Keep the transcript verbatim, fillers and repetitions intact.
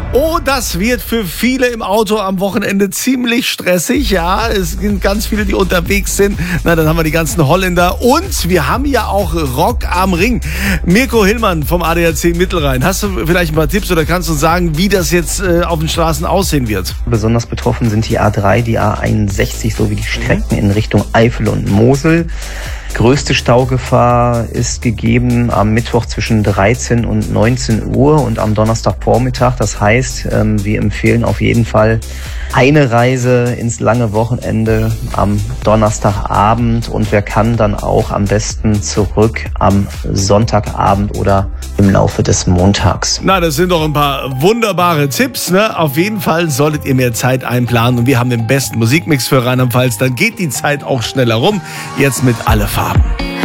Oh, das wird für viele im Auto am Wochenende ziemlich stressig. Ja, es sind ganz viele, die unterwegs sind. Na, dann haben wir die ganzen Holländer. Und wir haben ja auch Rock am Ring. Mirko Hillmann vom A D A C Mittelrhein. Hast du vielleicht ein paar Tipps oder kannst du uns sagen, wie das jetzt äh, auf den Straßen aussehen wird? Besonders betroffen sind die A drei, die A einundsechzig sowie die Strecken in Richtung Eifel und Mosel. Größte Staugefahr ist gegeben am Mittwoch zwischen dreizehn und neunzehn Uhr und am Donnerstagvormittag. Das heißt, wir empfehlen auf jeden Fall eine Reise ins lange Wochenende am Donnerstagabend und wer kann, dann auch am besten zurück am Sonntagabend oder im Laufe des Montags. Na, das sind doch ein paar wunderbare Tipps, ne? Auf jeden Fall solltet ihr mehr Zeit einplanen und wir haben den besten Musikmix für Rheinland-Pfalz. Dann geht die Zeit auch schneller rum. Jetzt mit Alle Farben.